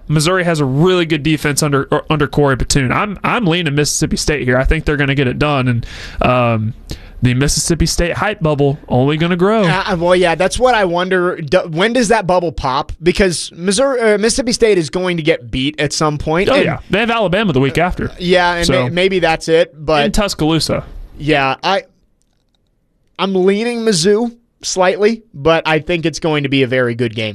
Missouri has a really good defense under Corey Batoon. I'm leaning Mississippi State here. I think they're going to get it done, and the Mississippi State hype bubble only going to grow. Well, yeah, that's what I wonder. When does that bubble pop? Because Mississippi State is going to get beat at some point. Oh, yeah. They have Alabama the week after. Yeah, and maybe that's it. But in Tuscaloosa. Yeah, I'm leaning Mizzou slightly, but I think it's going to be a very good game.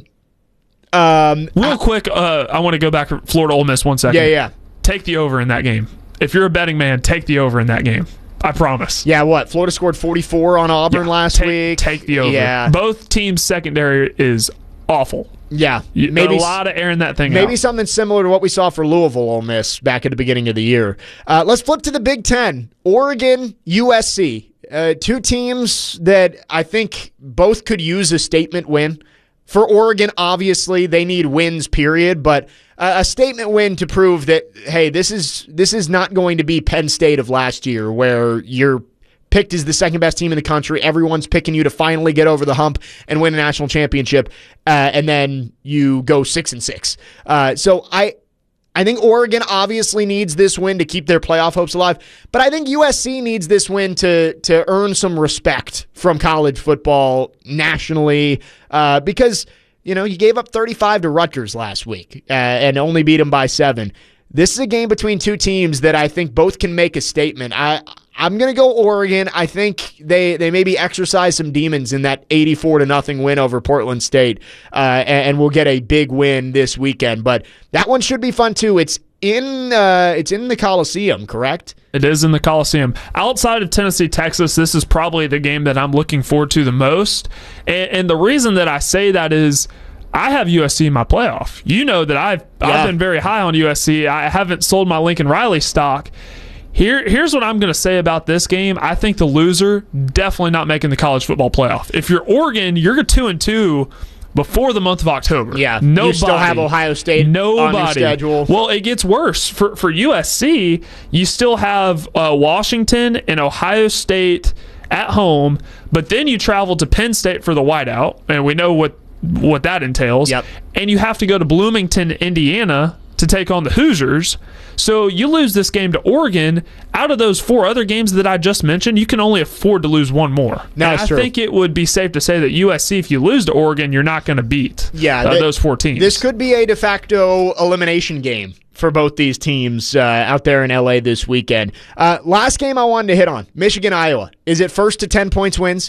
Real quick, I want to go back to Florida Ole Miss 1 second. Yeah. Take the over in that game. If you're a betting man, take the over in that game. I promise. Yeah, what? Florida scored 44 on Auburn last week. Take the over. Yeah. Both teams' secondary is awful. Yeah. Maybe a lot of airing that thing out. Maybe something similar to what we saw for Louisville Ole Miss back at the beginning of the year. Let's flip to the Big Ten. Oregon, USC. Two teams that I think both could use a statement win. For Oregon, obviously, they need wins, period, but a statement win to prove that, hey, this is not going to be Penn State of last year where you're picked as the second best team in the country. Everyone's picking you to finally get over the hump and win a national championship, and then you go 6-6. So I think Oregon obviously needs this win to keep their playoff hopes alive, but I think USC needs this win to earn some respect from college football nationally because, you gave up 35 to Rutgers last week and only beat them by 7. This is a game between two teams that I think both can make a statement. I'm going to go Oregon. I think they maybe exercise some demons in that 84-0 win over Portland State, and we'll get a big win this weekend. But that one should be fun too. It's in the Coliseum, correct? It is in the Coliseum. Outside of Tennessee, Texas, this is probably the game that I'm looking forward to the most. And the reason that I say that is I have USC in my playoff. You know that I've been very high on USC. I haven't sold my Lincoln Riley stock. Here's what I'm going to say about this game. I think the loser definitely not making the college football playoff. If you're Oregon, you're 2-2 before the month of October. Yeah, nobody, you still have Ohio State on your schedule. Well, it gets worse. For USC, you still have Washington and Ohio State at home, but then you travel to Penn State for the whiteout, and we know what that entails. Yep. And you have to go to Bloomington, Indiana to take on the Hoosiers. So you lose this game to Oregon. Out of those 4 other games that I just mentioned, you can only afford to lose one more. That's true. I think it would be safe to say that USC, if you lose to Oregon, you're not going to beat those 4 teams. This could be a de facto elimination game for both these teams out there in LA this weekend. Last game I wanted to hit on, Michigan, Iowa. Is it first to 10 points wins?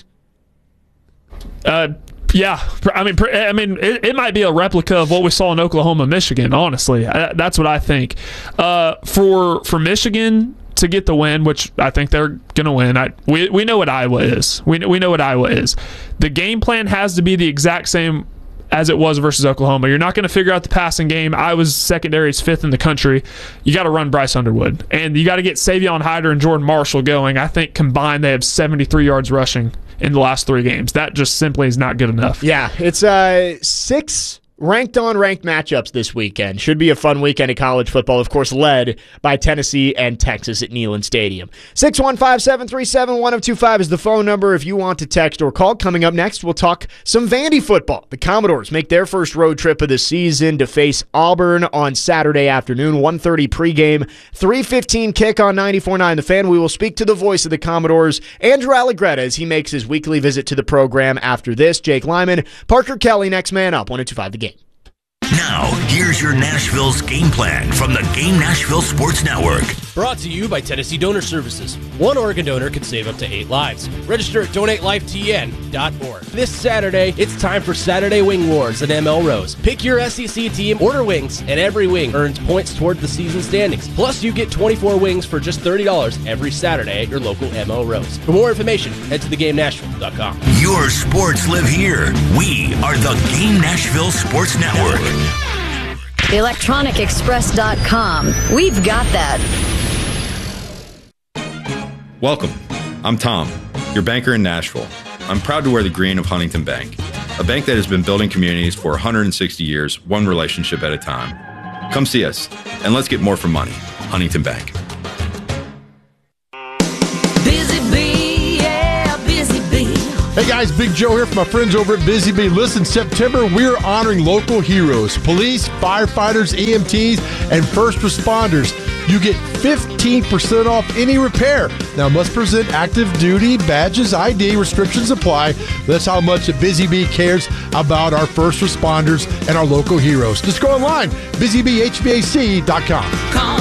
Yeah, I mean, it might be a replica of what we saw in Oklahoma, Michigan. Honestly, that's what I think. For Michigan to get the win, which I think they're going to win. We know what Iowa is. We know what Iowa is. The game plan has to be the exact same as it was versus Oklahoma. You're not going to figure out the passing game. Iowa's secondary is 5th in the country. You got to run Bryce Underwood, and you got to get Savion Hyder and Jordan Marshall going. I think combined they have 73 yards rushing in the last 3 games. That just simply is not good enough. Yeah, it's 6 ranked-on-ranked matchups this weekend. Should be a fun weekend of college football, of course, led by Tennessee and Texas at Neyland Stadium. 615-737-1025 is the phone number if you want to text or call. Coming up next, we'll talk some Vandy football. The Commodores make their first road trip of the season to face Auburn on Saturday afternoon, 1:30 pregame, 3:15 kick on 94.9 The Fan. We will speak to the voice of the Commodores, Andrew Allegretta, as he makes his weekly visit to the program after this. Jake Lyman, Parker Kelly, next man up, 102.5 The Game. Now, here's your Nashville's game plan from the Game Nashville Sports Network. Brought to you by Tennessee Donor Services. One Oregon donor could save up to 8 lives. Register at donatelifetn.org. This Saturday, it's time for Saturday Wing Wars at ML Rose. Pick your SEC team, order wings, and every wing earns points toward the season standings. Plus, you get 24 wings for just $30 every Saturday at your local ML Rose. For more information, head to thegamenashville.com. Your sports live here. We are the Game Nashville Sports Network. ElectronicExpress.com. We've got that. Welcome. I'm Tom, your banker in Nashville. I'm proud to wear the green of Huntington Bank, a bank that has been building communities for 160 years, one relationship at a time. Come see us, and let's get more for money. Huntington Bank. Busy bee, yeah, busy bee. Hey guys, Big Joe here from my friends over at Busy Bee. Listen, September, we're honoring local heroes, police, firefighters, EMTs, and first responders. You get 15% off any repair. Now, must present active duty badges, ID, restrictions apply. That's how much Busy Bee cares about our first responders and our local heroes. Just go online, busybeehvac.com. Call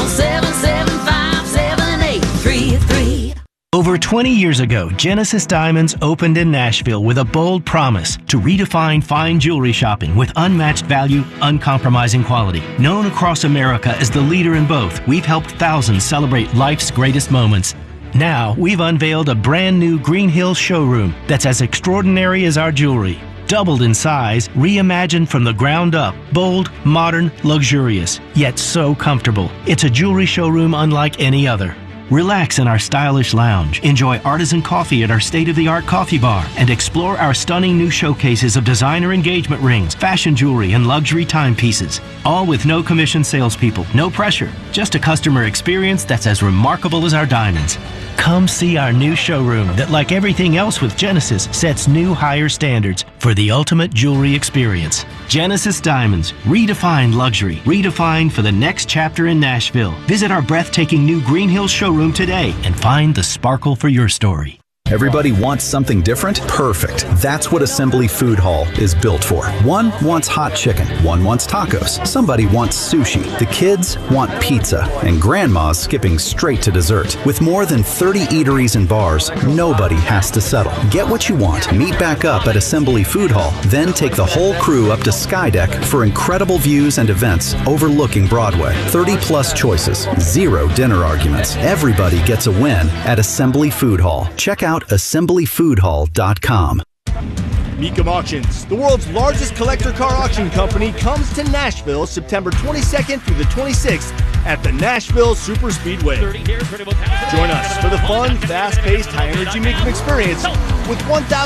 775-7833. Over 20 years ago, Genesis Diamonds opened in Nashville with a bold promise to redefine fine jewelry shopping with unmatched value, uncompromising quality. Known across America as the leader in both, we've helped thousands celebrate life's greatest moments. Now, we've unveiled a brand new Green Hills showroom that's as extraordinary as our jewelry. Doubled in size, reimagined from the ground up, bold, modern, luxurious, yet so comfortable. It's a jewelry showroom unlike any other. Relax in our stylish lounge, enjoy artisan coffee at our state-of-the-art coffee bar, and explore our stunning new showcases of designer engagement rings, fashion jewelry, and luxury timepieces. All with no commission salespeople, no pressure, just a customer experience that's as remarkable as our diamonds. Come see our new showroom that, like everything else with Genesis, sets new higher standards for the ultimate jewelry experience. Genesis Diamonds, redefine luxury, redefined for the next chapter in Nashville. Visit our breathtaking new Green Hills showroom today and find the sparkle for your story. Everybody wants something different? Perfect. That's what Assembly Food Hall is built for. One wants hot chicken. One wants tacos. Somebody wants sushi. The kids want pizza. And grandma's skipping straight to dessert. With more than 30 eateries and bars, nobody has to settle. Get what you want. Meet back up at Assembly Food Hall. Then take the whole crew up to Skydeck for incredible views and events overlooking Broadway. 30-plus choices. Zero dinner arguments. Everybody gets a win at Assembly Food Hall. Check out assemblyfoodhall.com. Mecum Auctions, the world's largest collector car auction company, comes to Nashville September 22nd through the 26th at the Nashville Super Speedway. Join us for the fun, fast-paced, high-energy Mecum experience with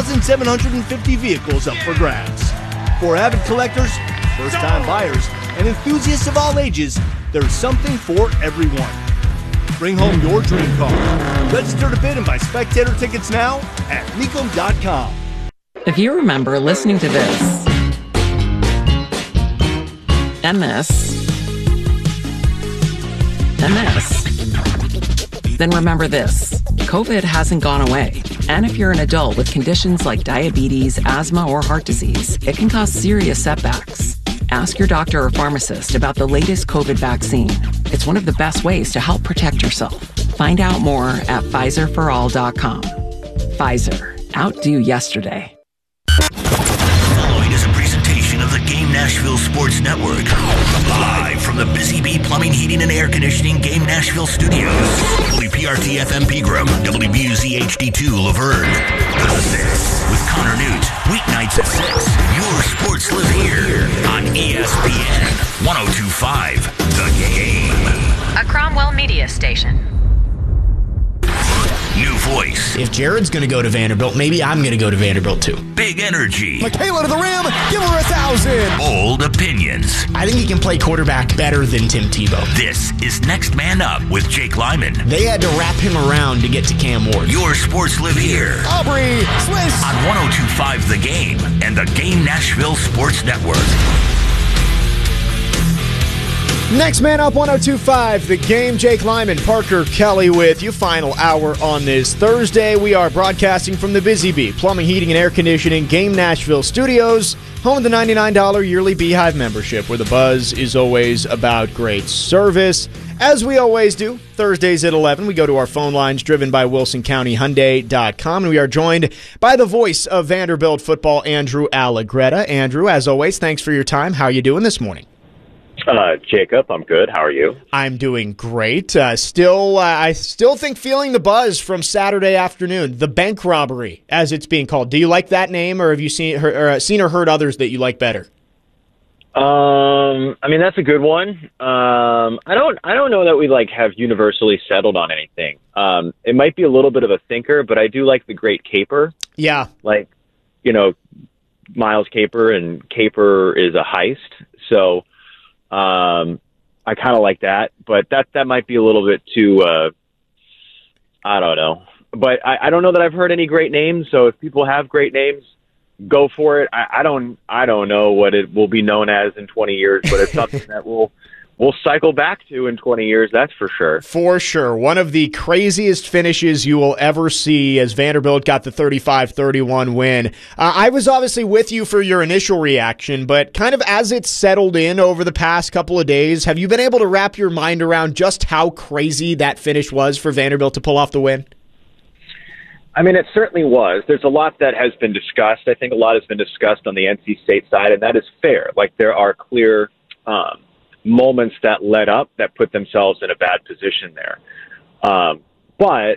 1,750 vehicles up for grabs. For avid collectors, first-time buyers, and enthusiasts of all ages, there's something for everyone. Bring home your dream car. Register to bid and buy spectator tickets now at Mecum.com. If you remember listening to this, and this, and this, then remember this. COVID hasn't gone away. And if you're an adult with conditions like diabetes, asthma, or heart disease, it can cause serious setbacks. Ask your doctor or pharmacist about the latest COVID vaccine. It's one of the best ways to help protect yourself. Find out more at Pfizerforall.com. Pfizer. Outdo yesterday. Following is a presentation of the Game Nashville Sports Network. Live from the Busy Bee Plumbing, Heating, and Air Conditioning Game Nashville Studios. WPRT FM Pegram, WBUZ HD2 Laverne. This with Connor Newt. Weeknights at 6. Your sports live here on ESPN 102.5 The Game. A Cromwell Media Station. New voice. If Jared's going to go to Vanderbilt, maybe I'm going to go to Vanderbilt too. Big energy. Michaela to the rim. Give her 1,000. Bold opinions. I think he can play quarterback better than Tim Tebow. This is Next Man Up with Jake Lyman. They had to wrap him around to get to Cam Ward. Your sports live here. Aubrey Swiss. On 102.5 The Game and the Game Nashville Sports Network. Next Man Up 102.5 The Game. Jake Lyman, Parker Kelly with you. Final hour on this Thursday. We are broadcasting from the Busy Bee Plumbing, Heating, and Air Conditioning Game Nashville Studios, home of the $99 yearly Beehive membership, where the buzz is always about great service. As we always do, Thursdays at 11, we go to our phone lines driven by WilsonCountyHyundai.com, and we are joined by the voice of Vanderbilt football, Andrew Allegretta. Andrew, as always, thanks for your time. How are you doing this morning? Jacob, I'm good. How are you? I'm doing great. I still think feeling the buzz from Saturday afternoon, the bank robbery, as it's being called. Do you like that name, or have you seen or heard others that you like better? I mean, that's a good one. I don't know that we have universally settled on anything. It might be a little bit of a thinker, but I do like the Great Caper. Yeah, Miles Caper, and Caper is a heist, so. I kind of like that, but that might be a little bit too, I don't know. But I don't know that I've heard any great names. So if people have great names, go for it. I don't know what it will be known as in 20 years, but it's something that we'll cycle back to in 20 years, that's for sure. For sure. One of the craziest finishes you will ever see as Vanderbilt got the 35-31 win. I was obviously with you for your initial reaction, but kind of as it's settled in over the past couple of days, have you been able to wrap your mind around just how crazy that finish was for Vanderbilt to pull off the win? I mean, it certainly was. There's a lot that has been discussed. I think a lot has been discussed on the NC State side, and that is fair. Like, there are clear moments that led up that put themselves in a bad position there. But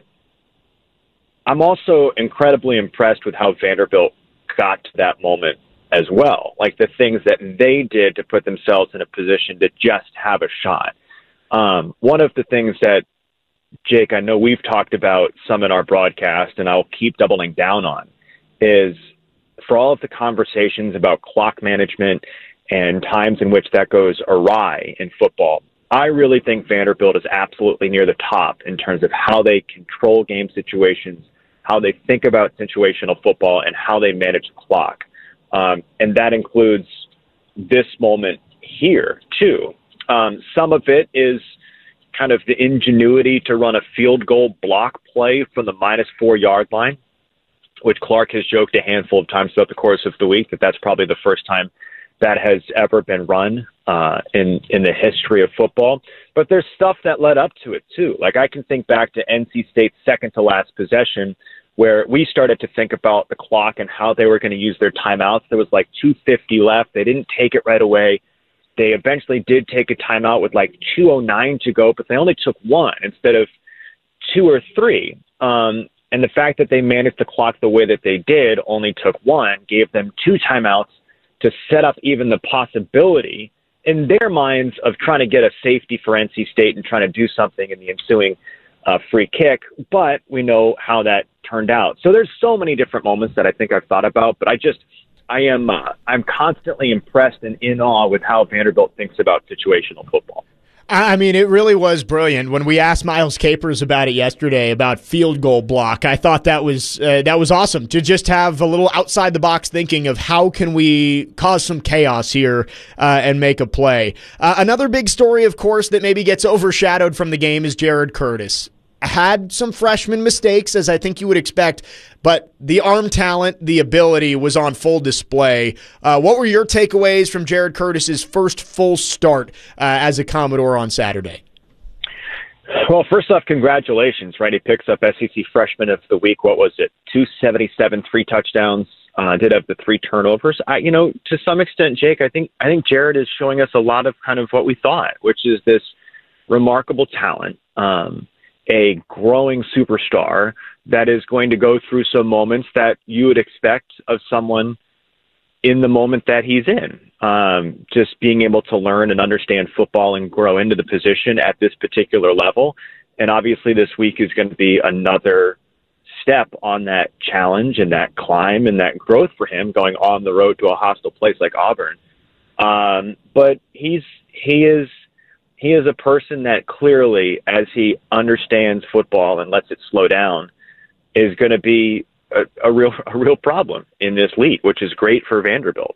I'm also incredibly impressed with how Vanderbilt got to that moment as well. Like, the things that they did to put themselves in a position to just have a shot. One of the things that, Jake, I know we've talked about some in our broadcast, and I'll keep doubling down on, is for all of the conversations about clock management and times in which that goes awry in football, I really think Vanderbilt is absolutely near the top in terms of how they control game situations, how they think about situational football, and how they manage the clock. And that includes this moment here, too. Some of it is kind of the ingenuity to run a field goal block play from the -4 yard line, which Clark has joked a handful of times throughout the course of the week that that's probably the first time that has ever been run in the history of football. But there's stuff that led up to it, too. Like, I can think back to NC State's second-to-last possession where we started to think about the clock and how they were going to use their timeouts. There was like 2:50 left. They didn't take it right away. They eventually did take a timeout with like 2:09 to go, but they only took one instead of 2 or 3. And the fact that they managed the clock the way that they did, only took one, gave them 2 timeouts to set up even the possibility in their minds of trying to get a safety for NC State and trying to do something in the ensuing free kick. But we know how that turned out. So there's so many different moments that I think I've thought about, but I'm constantly impressed and in awe with how Vanderbilt thinks about situational football. I mean, it really was brilliant. When we asked Miles Capers about it yesterday, about field goal block, I thought that was awesome to just have a little outside the box thinking of how can we cause some chaos here and make a play. Another big story, of course, that maybe gets overshadowed from the game is Jared Curtis. Had some freshman mistakes, as I think you would expect, but the arm talent, the ability was on full display. What were your takeaways from Jared Curtis's first full start as a Commodore on Saturday? Well, first off, congratulations, right? He picks up SEC Freshman of the Week. What was it? 277, 3 touchdowns. Did have the 3 turnovers. To some extent, Jake, I think Jared is showing us a lot of kind of what we thought, which is this remarkable talent. A growing superstar that is going to go through some moments that you would expect of someone in the moment that he's in. Just being able to learn and understand football and grow into the position at this particular level. And obviously this week is going to be another step on that challenge and that climb and that growth for him going on the road to a hostile place like Auburn. But he is a person that clearly, as he understands football and lets it slow down, is going to be a real problem in this league, which is great for Vanderbilt.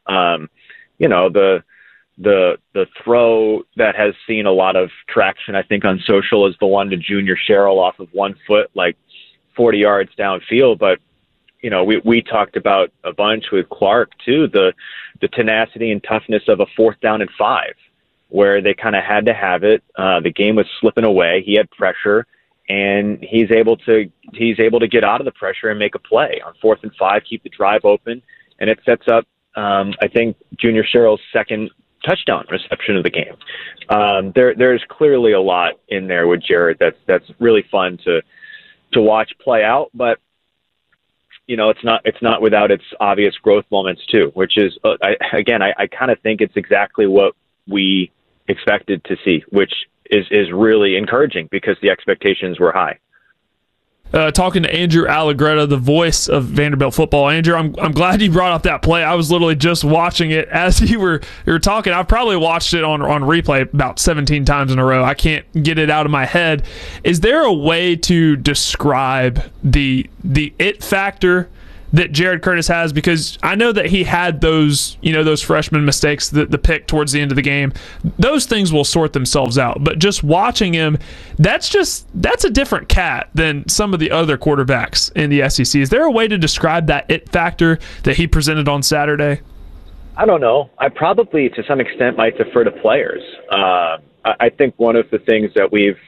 The throw that has seen a lot of traction, I think, on social is the one to Junior Sherrill off of 1 foot, like 40 yards downfield. But we talked about a bunch with Clark too, the tenacity and toughness of a 4th down and 5. Where they kind of had to have it. The game was slipping away. He had pressure, and he's able to get out of the pressure and make a play on 4th and 5, keep the drive open, and it sets up, I think, Junior Sherrill's second touchdown reception of the game. There's clearly a lot in there with Jared that's really fun to watch play out, but it's not without its obvious growth moments too, which is I kind of think it's exactly what we expected to see, which is really encouraging because the expectations were high. talking to Andrew Allegretta, the voice of Vanderbilt football. Andrew, I'm glad you brought up that play. I was literally just watching it as you were talking. I've probably watched it on replay about 17 times in a row. I can't get it out of my head. Is there a way to describe the it factor that Jared Curtis has? Because I know that he had those freshman mistakes, the pick towards the end of the game. Those things will sort themselves out. But just watching him, that's a different cat than some of the other quarterbacks in the SEC. Is there a way to describe that it factor that he presented on Saturday? I don't know. I probably, to some extent, might defer to players. I think one of the things that we've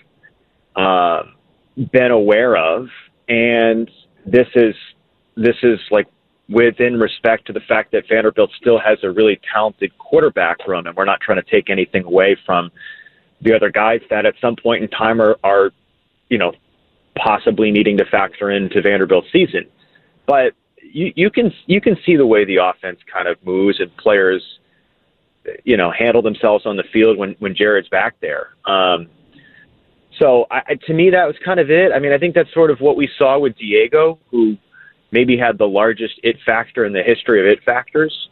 been aware of, and this is like within respect to the fact that Vanderbilt still has a really talented quarterback room, and we're not trying to take anything away from the other guys that at some point in time are possibly needing to factor into Vanderbilt's season. But you can see the way the offense kind of moves and players, handle themselves on the field when Jared's back there. So to me, that was kind of it. I mean, I think that's sort of what we saw with Diego, who maybe had the largest it factor in the history of it factors.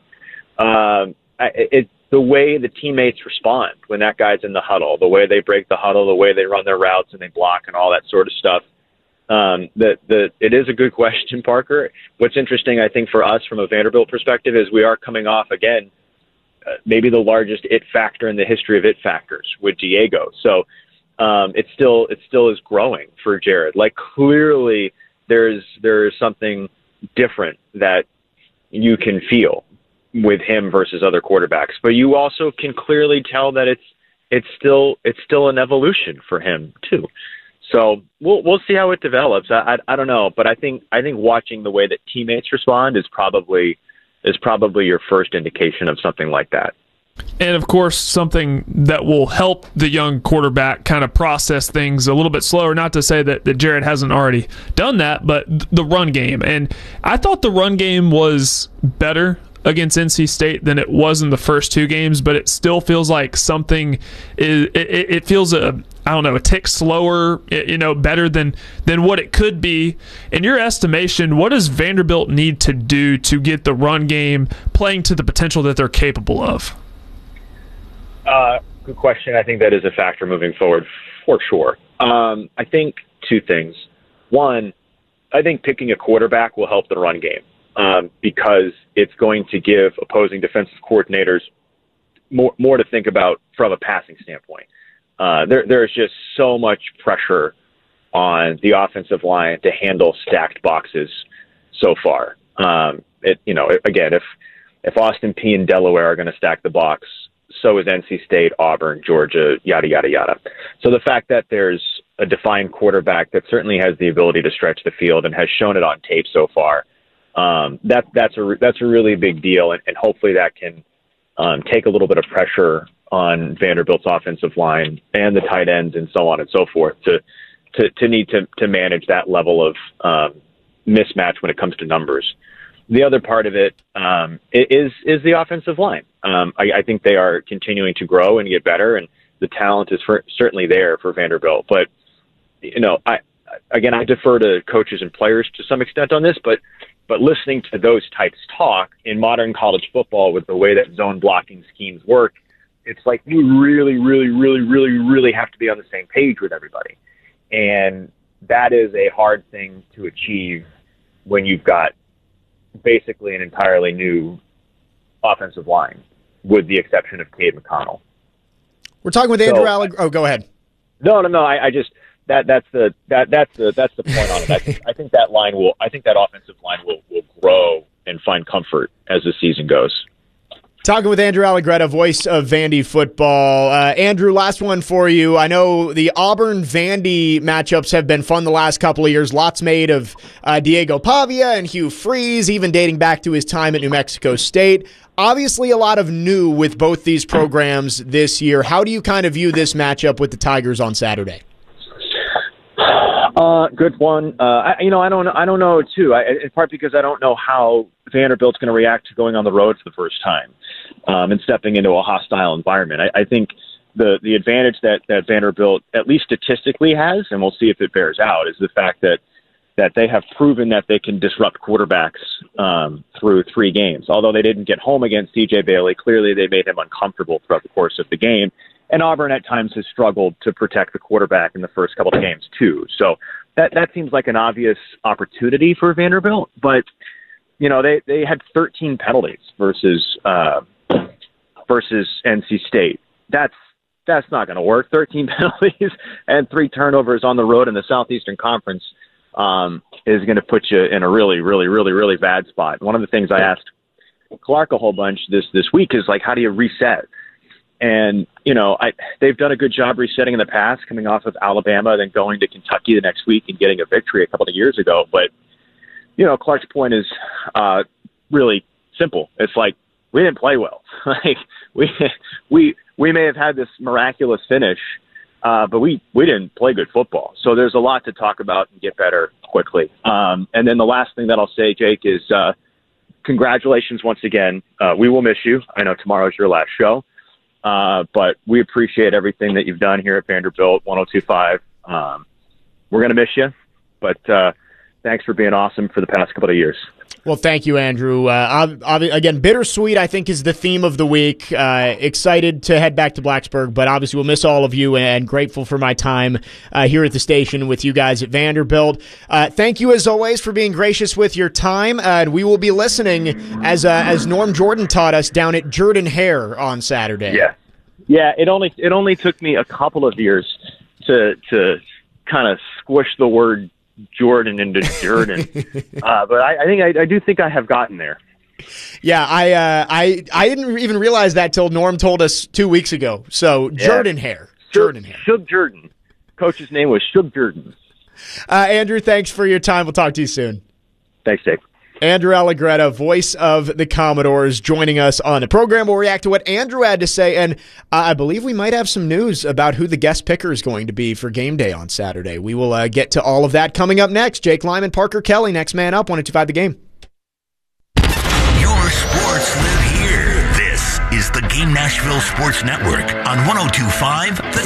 The way the teammates respond when that guy's in the huddle, the way they break the huddle, the way they run their routes and they block and all that sort of stuff. It is a good question, Parker. What's interesting, I think, for us from a Vanderbilt perspective is we are coming off, again, maybe the largest it factor in the history of it factors with Diego. So it still is growing for Jared. Like, clearly there is something different that you can feel with him versus other quarterbacks, but you also can clearly tell that it's still an evolution for him too. So we'll see how it develops. I don't know, but I think watching the way that teammates respond is probably your first indication of something like that. And, of course, something that will help the young quarterback kind of process things a little bit slower. Not to say that Jared hasn't already done that, but the run game. And I thought the run game was better against NC State than it was in the first two games, but it still feels like something is. It feels a tick slower, better than what it could be. In your estimation, what does Vanderbilt need to do to get the run game playing to the potential that they're capable of? Good question. I think that is a factor moving forward for sure. I think two things. One, I think picking a quarterback will help the run game because it's going to give opposing defensive coordinators more to think about from a passing standpoint. There's just so much pressure on the offensive line to handle stacked boxes so far. Again, if Austin Peay and Delaware are going to stack the box, so is NC State, Auburn, Georgia, yada, yada, yada. So the fact that there's a defined quarterback that certainly has the ability to stretch the field and has shown it on tape so far, that's a really big deal, and hopefully that can take a little bit of pressure on Vanderbilt's offensive line and the tight ends and so on and so forth to need to manage that level of mismatch when it comes to numbers. The other part of it is the offensive line. I think they are continuing to grow and get better, and the talent is certainly there for Vanderbilt. But I defer to coaches and players to some extent on this, but listening to those types talk in modern college football with the way that zone blocking schemes work, it's like you really, really, really, really, really have to be on the same page with everybody. And that is a hard thing to achieve when you've got basically an entirely new offensive line, with the exception of Cade McConnell. We're talking with Andrew Allegretta. Oh, go ahead. No. I just that's the point on it. I think that offensive line will grow and find comfort as the season goes. Talking with Andrew Allegretta, voice of Vandy football. Andrew, last one for you. I know the Auburn-Vandy matchups have been fun the last couple of years. Lots made of Diego Pavia and Hugh Freeze, even dating back to his time at New Mexico State. Obviously a lot of new with both these programs this year. How do you kind of view this matchup with the Tigers on Saturday? Good one. I don't know too. In part because I don't know how Vanderbilt's going to react to going on the road for the first time and stepping into a hostile environment. I think the advantage that Vanderbilt, at least statistically, has, and we'll see if it bears out, is the fact that that they have proven that they can disrupt quarterbacks through 3 games. Although they didn't get home against C.J. Bailey, clearly they made him uncomfortable throughout the course of the game. And Auburn at times has struggled to protect the quarterback in the first couple of games too. So that seems like an obvious opportunity for Vanderbilt. But, you know, they had 13 penalties versus NC State. That's not going to work. 13 penalties and 3 turnovers on the road in the Southeastern Conference is going to put you in a really, really, really, really bad spot. One of the things I asked Clark a whole bunch this week is, like, how do you reset? And, you know, they've done a good job resetting in the past, coming off of Alabama, then going to Kentucky the next week and getting a victory a couple of years ago. But, you know, Clark's point is really simple. It's like, we didn't play well. Like, we may have had this miraculous finish, but we didn't play good football. So there's a lot to talk about and get better quickly. And then the last thing that I'll say, Jake, is congratulations once again. We will miss you. I know tomorrow's your last show. But we appreciate everything that you've done here at Vanderbilt 102.5. We're going to miss you, but thanks for being awesome for the past couple of years. Well, thank you, Andrew. Again, bittersweet, I think, is the theme of the week. Excited to head back to Blacksburg, but obviously we'll miss all of you, and grateful for my time here at the station with you guys at Vanderbilt. Thank you, as always, for being gracious with your time. We will be listening, as Norm Jordan taught us, down at Jordan-Hare on Saturday. Yeah. It only took me a couple of years to kind of squish the word Jordan into Jordan, but I do think I have gotten there. Yeah, I didn't even realize that till Norm told us 2 weeks ago. So Jordan-Hare. Shug Jordan. Coach's name was Shug Jordan. Andrew, thanks for your time. We'll talk to you soon. Thanks, Dave. Andrew Allegretta, voice of the Commodores, joining us on the program. We'll react to what Andrew had to say, and I believe we might have some news about who the guest picker is going to be for game day on Saturday. We will get to all of that coming up next. Jake Lyman, Parker Kelly, next man up, 102.5 The Game. Your sports live here. This is the Game Nashville Sports Network on 102.5 The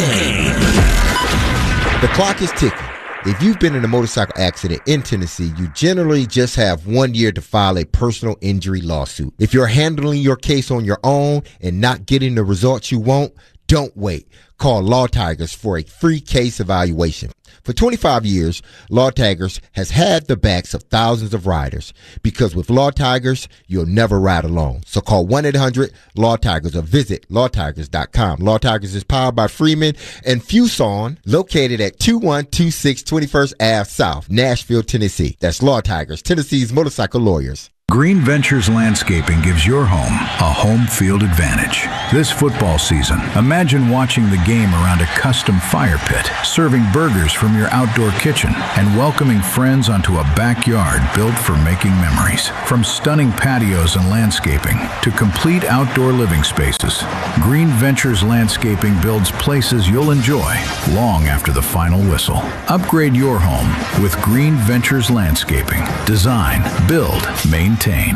Game. The clock is ticking. If you've been in a motorcycle accident in Tennessee, you generally just have 1 year to file a personal injury lawsuit. If you're handling your case on your own and not getting the results you want, don't wait. Call Law Tigers for a free case evaluation. For 25 years, Law Tigers has had the backs of thousands of riders, because with Law Tigers, you'll never ride alone. So call 1-800-LAW-TIGERS or visit lawtigers.com. Law Tigers is powered by Freeman and Fuson, located at 2126 21st Ave South, Nashville, Tennessee. That's Law Tigers, Tennessee's motorcycle lawyers. Green Ventures Landscaping gives your home a home field advantage. This football season, imagine watching the game around a custom fire pit, serving burgers from your outdoor kitchen, and welcoming friends onto a backyard built for making memories. From stunning patios and landscaping to complete outdoor living spaces, Green Ventures Landscaping builds places you'll enjoy long after the final whistle. Upgrade your home with Green Ventures Landscaping. Design, build, maintain.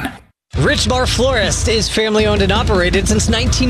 Richmar Florist is family-owned and operated since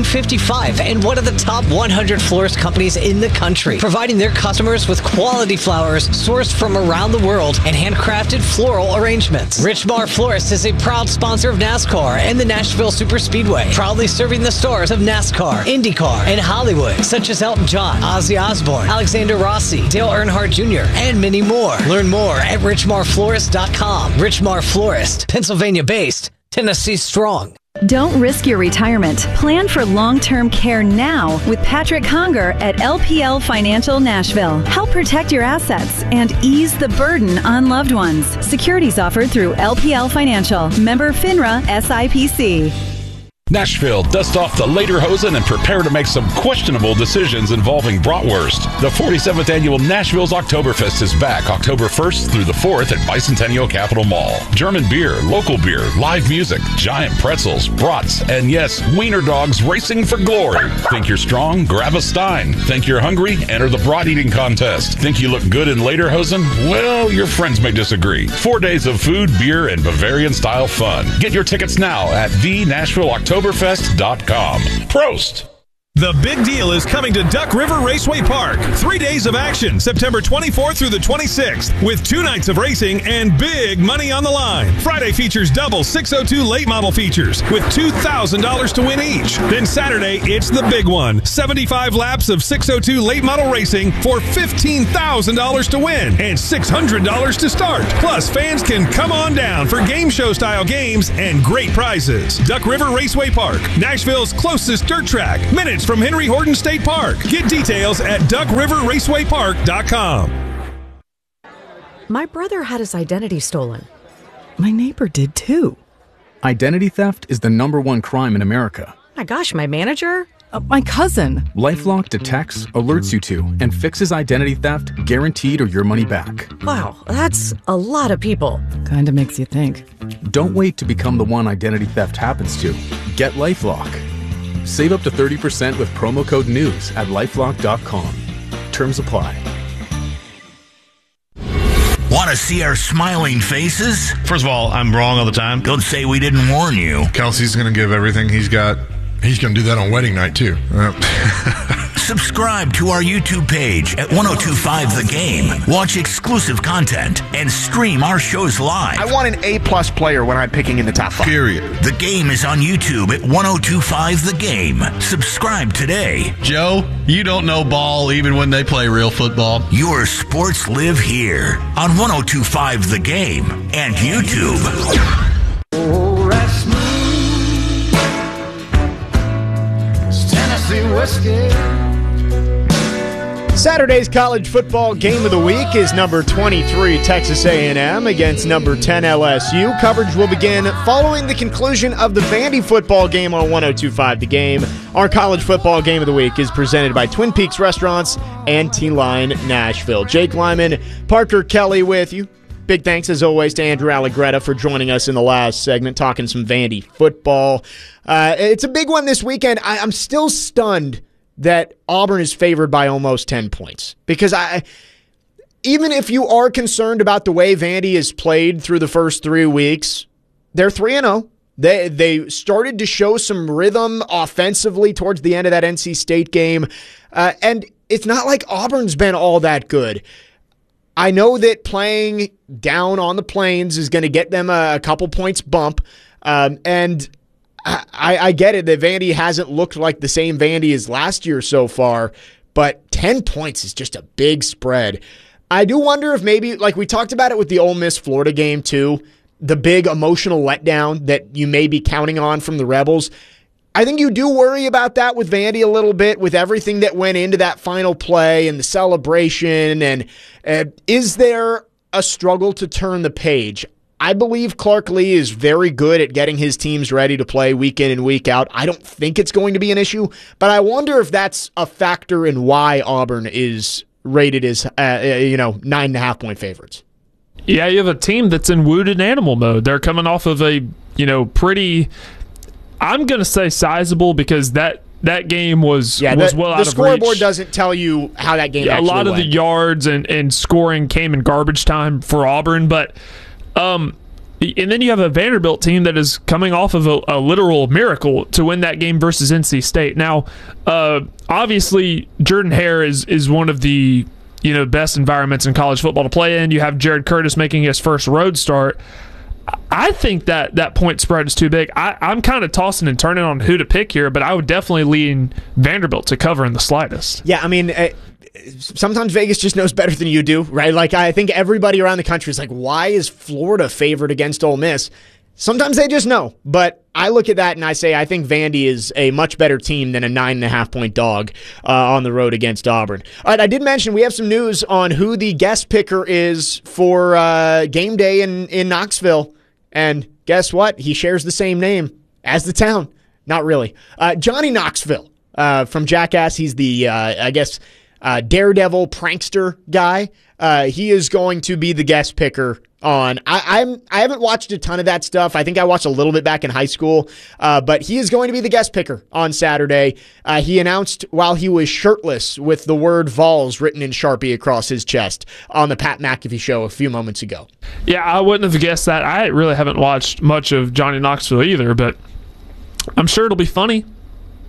1955 and one of the top 100 florist companies in the country, providing their customers with quality flowers sourced from around the world and handcrafted floral arrangements. Richmar Florist is a proud sponsor of NASCAR and the Nashville Superspeedway, proudly serving the stars of NASCAR, IndyCar, and Hollywood, such as Elton John, Ozzy Osbourne, Alexander Rossi, Dale Earnhardt Jr., and many more. Learn more at richmarflorist.com. Richmar Florist, Pennsylvania-based, Tennessee strong. Don't risk your retirement. Plan for long-term care now with Patrick Conger at LPL Financial Nashville. Help protect your assets and ease the burden on loved ones. Securities offered through LPL Financial. Member FINRA SIPC. Nashville, dust off the lederhosen and prepare to make some questionable decisions involving bratwurst. The 47th annual Nashville's Oktoberfest is back October 1st through the 4th at Bicentennial Capitol Mall. German beer, local beer, live music, giant pretzels, brats, and yes, wiener dogs racing for glory. Think you're strong? Grab a Stein. Think you're hungry? Enter the brat eating contest. Think you look good in lederhosen? Well, your friends may disagree. 4 days of food, beer, and Bavarian-style fun. Get your tickets now at the Nashville Oktoberfest.com. Prost! The big deal is coming to Duck River Raceway Park. 3 days of action, September 24th through the 26th, with 2 nights of racing and big money on the line. Friday features double 602 late model features with $2,000 to win each. Then Saturday, it's the big one. 75 laps of 602 late model racing for $15,000 to win and $600 to start. Plus, fans can come on down for game show style games and great prizes. Duck River Raceway Park, Nashville's closest dirt track, minutes from Henry Horton State Park. Get details at duckriverracewaypark.com. My brother had his identity stolen. My neighbor did too. Identity theft is the #1 crime in America. My gosh, my manager? My cousin. LifeLock detects, alerts you to, and fixes identity theft guaranteed or your money back. Wow, that's a lot of people. Kinda makes you think. Don't wait to become the one identity theft happens to. Get LifeLock. Save up to 30% with promo code NEWS at LifeLock.com. Terms apply. Want to see our smiling faces? First of all, I'm wrong all the time. Don't say we didn't warn you. Kelsey's going to give everything he's got. He's going to do that on wedding night, too. Subscribe to our YouTube page at 1025 The Game. Watch exclusive content and stream our shows live. I want an A-plus player when I'm picking in the top 5. Period. The Game is on YouTube at 1025 The Game. Subscribe today. Joe, you don't know ball even when they play real football. Your sports live here on 1025 The Game and YouTube. Oh, that's smooth. It's Tennessee whiskey. Saturday's college football game of the week is number 23 Texas A&M against number 10 LSU. Coverage will begin following the conclusion of the Vandy football game on 1025 The Game. Our college football game of the week is presented by Twin Peaks Restaurants and T-Line Nashville. Jake Lyman, Parker Kelly with you. Big thanks, as always, to Andrew Allegretta for joining us in the last segment, talking some Vandy football. It's a big one this weekend. I'm still stunned that Auburn is favored by almost 10 points. Because even if you are concerned about the way Vandy has played through the first 3 weeks, they're 3-0. They started to show some rhythm offensively towards the end of that NC State game. And it's not like Auburn's been all that good. I know that playing down on the Plains is going to get them a couple points bump. And I get it that Vandy hasn't looked like the same Vandy as last year so far, but 10 points is just a big spread. I do wonder if maybe, like we talked about it with the Ole Miss-Florida game too, the big emotional letdown that you may be counting on from the Rebels. I think you do worry about that with Vandy a little bit, with everything that went into that final play and the celebration. And is there a struggle to turn the page? I believe Clark Lee is very good at getting his teams ready to play week in and week out. I don't think it's going to be an issue, but I wonder if that's a factor in why Auburn is rated as 9.5 point favorites. Yeah, you have a team that's in wounded animal mode. They're coming off of a pretty, I'm going to say sizable, because that game was well out of reach. The scoreboard doesn't tell you how that game actually went. A lot of the yards and scoring came in garbage time for Auburn, but and then you have a Vanderbilt team that is coming off of a literal miracle to win that game versus NC State. Now, obviously, Jordan-Hare is one of the best environments in college football to play in. You have Jared Curtis making his first road start. I think that point spread is too big. I'm kind of tossing and turning on who to pick here, but I would definitely lean Vanderbilt to cover in the slightest. Yeah, I mean, sometimes Vegas just knows better than you do, right? Like, I think everybody around the country is like, why is Florida favored against Ole Miss? Sometimes they just know, but I look at that and I say I think Vandy is a much better team than a 9.5 point dog on the road against Auburn. All right, I did mention we have some news on who the guest picker is for game day in Knoxville, and guess what? He shares the same name as the town. Not really. Johnny Knoxville from Jackass. He's the, daredevil prankster guy. He is going to be the guest picker on. I haven't watched a ton of that stuff. I think I watched a little bit back in high school, but he is going to be the guest picker on Saturday. He announced while he was shirtless with the word Vols written in Sharpie across his chest on the Pat McAfee show a few moments ago. Yeah, I wouldn't have guessed that. I really haven't watched much of Johnny Knoxville either, but I'm sure it'll be funny.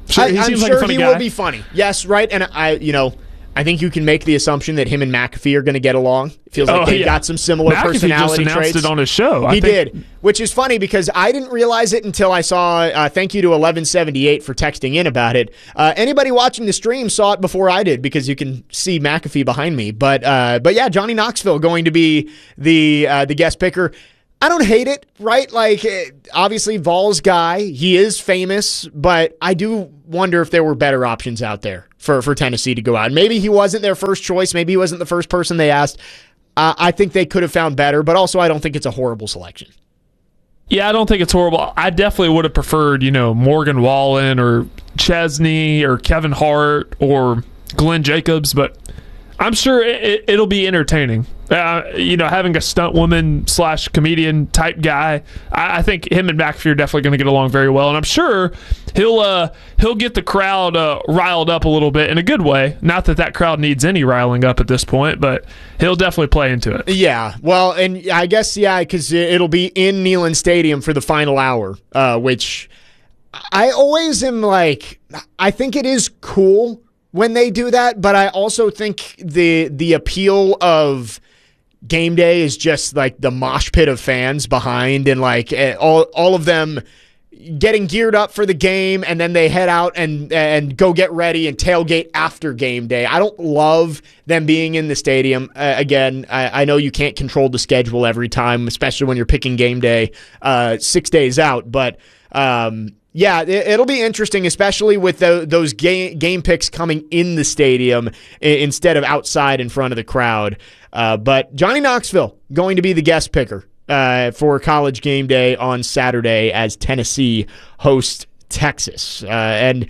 I'm sure he will be funny. Yes, right. And I think you can make the assumption that him and McAfee are going to get along. It feels like they've got some similar personality just announced traits. it on his show. He did, which is funny because I didn't realize it until I saw, thank you to 1178 for texting in about it. Anybody watching the stream saw it before I did because you can see McAfee behind me. But yeah, Johnny Knoxville going to be the guest picker. I don't hate it, right? Like, obviously, Vols guy. He is famous, but I do wonder if there were better options out there for Tennessee to go out. Maybe he wasn't their first choice. Maybe he wasn't the first person they asked. I think they could have found better, but also I don't think it's a horrible selection. Yeah, I don't think it's horrible. I definitely would have preferred, Morgan Wallen or Chesney or Kevin Hart or Glenn Jacobs, but I'm sure it'll be entertaining. Having a stunt woman / comedian type guy, I think him and McAfee are definitely going to get along very well, and I'm sure he'll get the crowd riled up a little bit in a good way. Not that crowd needs any riling up at this point, but he'll definitely play into it. Yeah, well, and I guess because it'll be in Neyland Stadium for the final hour, which I always am like, I think it is cool when they do that, but I also think the appeal of game day is just like the mosh pit of fans behind and like all of them getting geared up for the game, and then they head out and go get ready and tailgate after game day. I don't love them being in the stadium. Again, I know you can't control the schedule every time, especially when you're picking game day 6 days out, but yeah, it'll be interesting, especially with those game picks coming in the stadium instead of outside in front of the crowd. But Johnny Knoxville going to be the guest picker for College Game Day on Saturday as Tennessee hosts Texas. And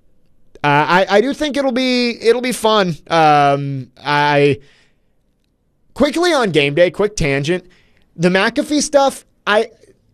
I do think it'll be fun. Quickly on game day, quick tangent. The McAfee stuff, I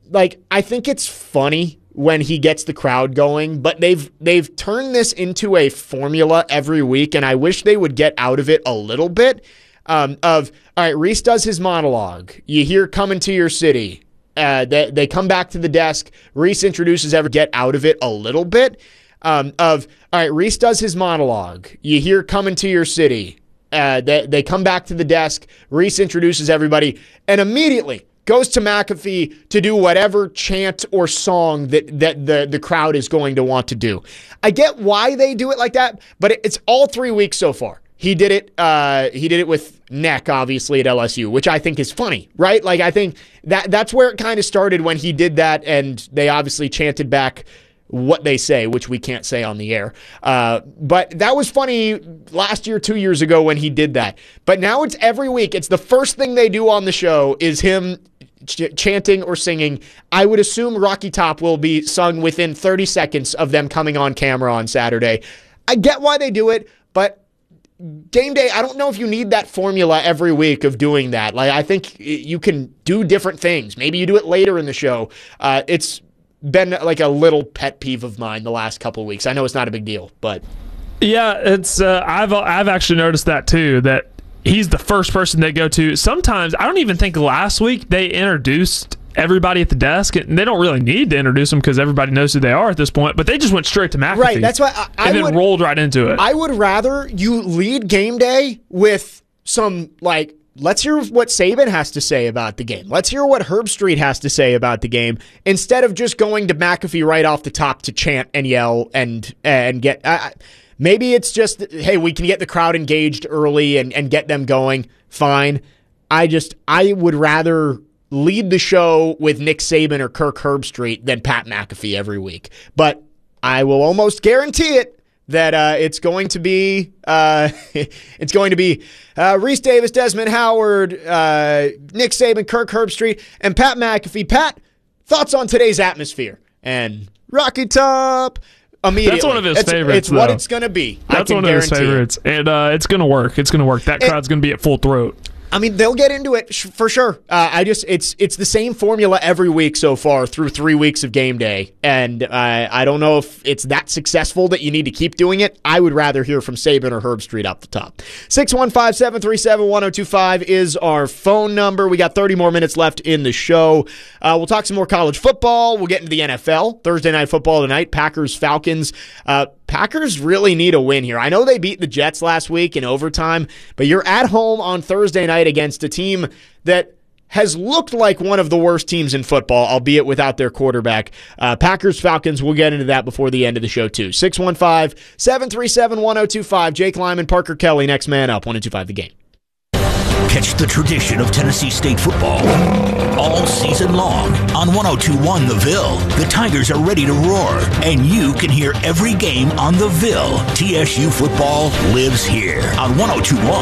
think it's funny when he gets the crowd going, but they've turned this into a formula every week, and I wish they would get out of it a little bit. All right, Reese does his monologue. You hear "Coming to Your City." They come back to the desk. Reese introduces get out of it a little bit. All right, Reese does his monologue. You hear "Coming to Your City." They come back to the desk. Reese introduces everybody, and immediately goes to McAfee to do whatever chant or song that the crowd is going to want to do. I get why they do it like that, but it's all 3 weeks so far. He did it with Neck, obviously, at LSU, which I think is funny, right? Like, I think that's where it kind of started when he did that, and they obviously chanted back what they say, which we can't say on the air. But that was funny last year, 2 years ago when he did that. But now it's every week. It's the first thing they do on the show is him chanting or singing. I would assume Rocky Top will be sung within 30 seconds of them coming on camera on Saturday. I get why they do it, but game day, I don't know if you need that formula every week of doing that. Like, I think you can do different things. Maybe you do it later in the show. It's been like a little pet peeve of mine the last couple of weeks. I know it's not a big deal, but yeah, it's I've actually noticed that too, that he's the first person they go to. Sometimes, I don't even think last week they introduced everybody at the desk, and they don't really need to introduce them because everybody knows who they are at this point, but they just went straight to McAfee. Right, that's why I then rolled right into it. I would rather you lead game day with some, like, let's hear what Saban has to say about the game. Let's hear what Herb Street has to say about the game, instead of just going to McAfee right off the top to chant and yell and get... maybe it's just, hey, we can get the crowd engaged early and get them going. Fine. I would rather lead the show with Nick Saban or Kirk Herbstreit than Pat McAfee every week. But I will almost guarantee it that it's going to be Reese Davis, Desmond Howard, Nick Saban, Kirk Herbstreit, and Pat McAfee. Pat, thoughts on today's atmosphere? And Rocky Top. Immediately. That's one of his favorites. It's what it's going to be. That's one of his favorites. And it's going to work. It's going to work. That crowd's going to be at full throat. I mean, they'll get into it for sure. It's the same formula every week so far through 3 weeks of game day, and I don't know if it's that successful that you need to keep doing it. I would rather hear from Saban or Herb Street up the top. 615-737-1025 is our phone number. We got 30 more minutes left in the show. We'll talk some more college football. We'll get into the NFL. Thursday Night Football tonight. Packers, Falcons. Packers really need a win here. I know they beat the Jets last week in overtime, but you're at home on Thursday night against a team that has looked like one of the worst teams in football, albeit without their quarterback. Packers, Falcons, we'll get into that before the end of the show, too. 615-737-1025. Jake Lyman, Parker Kelly, next man up. 102.5 The Game. Catch the tradition of Tennessee State football all season long on 102.1 The Ville. The Tigers are ready to roar, and you can hear every game on The Ville. TSU football lives here on 102.1